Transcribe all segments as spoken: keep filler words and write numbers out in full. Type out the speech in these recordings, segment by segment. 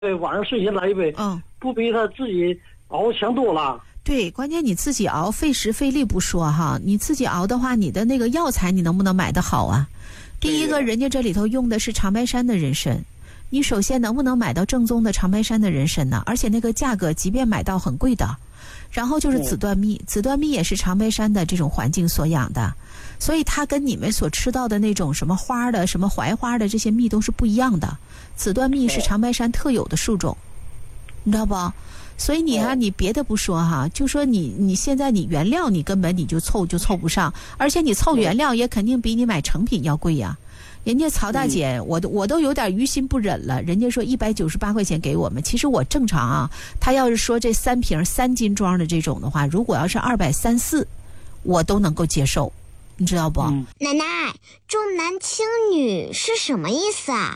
对，晚上睡前来一杯， 嗯， 不比他自己熬强多了。 对，关键你自己熬费时费力不说哈，你自己熬的话，你的那个药材你能不能买得好啊？第一个，人家这里头用的是长白山的人参，你首先能不能买到正宗的长白山的人参呢？而且那个价格即便买到很贵的。然后就是紫椴蜜，紫椴蜜也是长白山的这种环境所养的，所以它跟你们所吃到的那种什么花的、什么槐花的这些蜜都是不一样的。紫椴蜜是长白山特有的树种，你知道不？所以你哈、啊，你别的不说哈，就说你你现在你原料你根本你就凑就凑不上，而且你凑原料也肯定比你买成品要贵呀。人家曹大姐，我都我都有点于心不忍了。人家说一百九十八块钱给我们，其实我正常啊。他要是说这三瓶三斤装的这种的话，如果要是二百三四，我都能够接受，你知道不？ 嗯、奶奶，重男轻女是什么意思啊？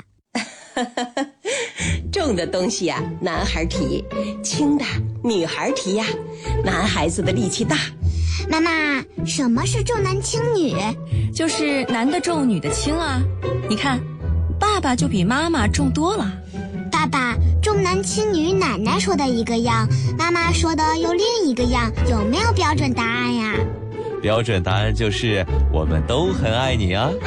重的东西呀、啊，男孩提；轻的女孩提呀。男孩子的力气大。 妈妈，什么是重男轻女？ 就是男的重，女的轻啊。你看，爸爸就比妈妈重多了。 爸爸，重男轻女，奶奶说的一个样，妈妈说的又另一个样，有没有标准答案呀？ 标准答案就是我们都很爱你啊。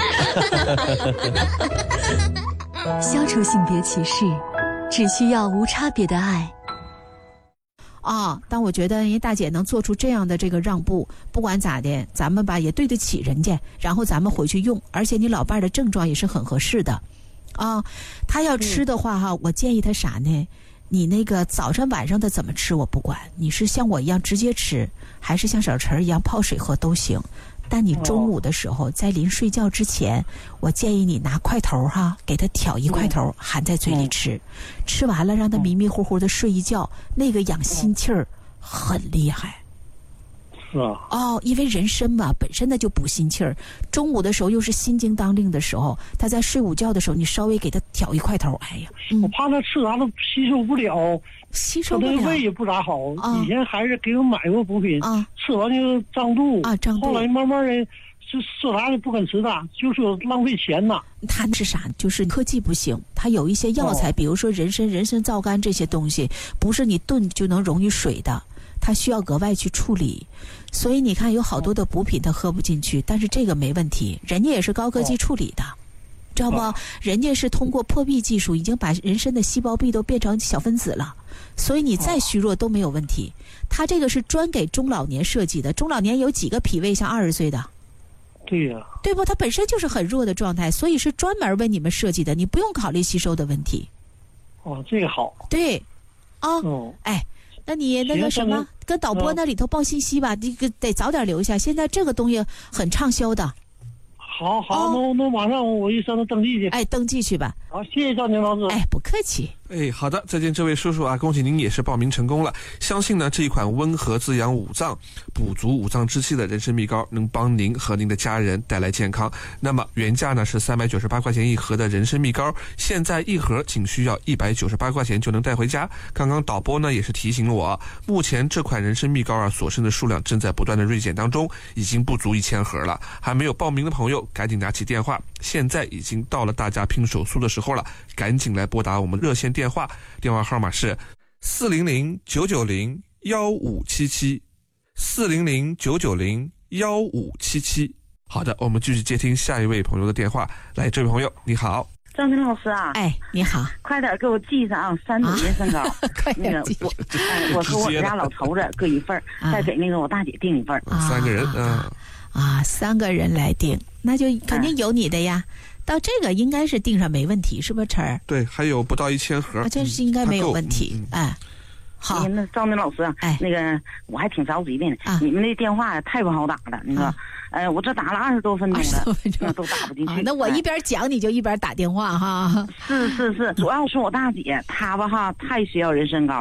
消除性别歧视，只需要无差别的爱。 啊，但我觉得人家大姐能做出这样的这个让步，不管咋的，咱们吧也对得起人家，然后咱们回去用，而且你老伴儿的症状也是很合适的，啊，他要吃的话哈，我建议他啥呢？你那个早上晚上的怎么吃我不管，你是像我一样直接吃，还是像小陈一样泡水喝都行。但你中午的时候，在临睡觉之前，我建议你拿块头哈，给他挑一块头，含在嘴里吃，吃完了让他迷迷糊糊的睡一觉，那个养心气儿很厉害。 是啊。 哦，因为人参嘛，本身它就补心气儿，中午的时候又是心惊当令的时候，他在睡午觉的时候，你稍微给他挑一块头，哎呀， 嗯、我怕他吃啥都吸收不了。 吸收不了， 他的胃也不咋好。 啊、 以前还是给我买过补品，啊、吃完就胀肚啊，胀肚。 后来慢慢的，就说啥也不肯吃它，就说浪费钱呐。 它是啥？就是科技不行，它有一些药材，哦、比如说人参、人参皂苷这些东西，不是你炖就能溶于水的，它需要额外去处理。所以你看，有好多的补品它喝不进去，但是这个没问题，人家也是高科技处理的。哦，知道不？哦、人家是通过破壁技术，已经把人参的细胞壁都变成小分子了，所以你再虚弱都没有问题。它这个是专给中老年设计的，中老年有几个脾胃像二十岁的？ 对呀、啊， 对不？它本身就是很弱的状态，所以是专门为你们设计的，你不用考虑吸收的问题。 哦，这个好。 对，啊， 哦， 哎，那你那个什么，跟导播那里头报信息吧，这个得早点留下。现在这个东西很畅销的。 好好，那、哦、那马上我一上那登记去。 哎，登记去吧。 好，谢谢赵宁老师。 哎，不客气。 哎，好的，再见这位叔叔啊，恭喜您也是报名成功了。相信呢这一款温和滋养五脏、补足五脏之气的人参蜜膏，能帮您和您的家人带来健康。那么原价呢是三百九十八块钱一盒的人参蜜膏，现在一盒仅需要一百九十八块钱就能带回家。刚刚导播呢也是提醒了我，目前这款人参蜜膏啊所剩的数量正在不断的锐减当中，已经不足一千盒了。还没有报名的朋友，赶紧拿起电话，现在已经到了大家拼手速的时候了，赶紧来拨打我们热线电话，电话号码是四零零九九零幺五七七，四零零九九零幺五七七。好的，我们继续接听下一位朋友的电话。来，这位朋友你好。 张明老师啊， 哎，你好， 快点给我寄上啊，三种人参膏，啊、那个我，哎，我和我家老头子各一份，啊、再给那个我大姐订一份， 啊、三个人，嗯、啊， 啊，三个人来订，那就肯定有你的呀。哎，到这个应该是订上没问题，是不是陈儿？ 对，还有不到一千盒， 这是应该没有问题。嗯、哎，好， 那赵明老师， 哎， 那个我还挺着急的呢。啊、你们那电话太不好打了，你说，啊、哎，我这打了二十多分钟了，那都打不进去。 啊、那我一边讲你就一边打电话哈。 是是是，主要是我大姐她吧哈，太需要人参膏了。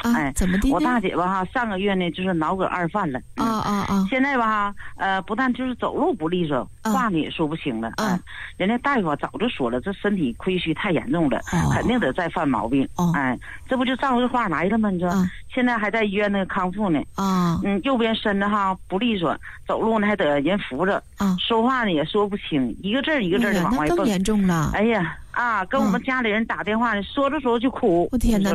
哎， 怎么的？ 我大姐吧哈，上个月呢就是脑梗二犯了。 啊啊啊！ 现在吧哈，呃，不但就是走路不利索，话呢也说不清了。啊，人家大夫早就说了，这身体亏虚太严重了，肯定得再犯毛病。哎，这不就照着话来了吗？你说，现在还在医院那个康复呢。啊，嗯，右边身子哈不利索，走路呢还得人扶着。啊，说话呢也说不清，一个字一个字的往外蹦。 那更严重了。 哎呀。啊，跟我们家里人打电话呢，说着说着就哭。 我天哪！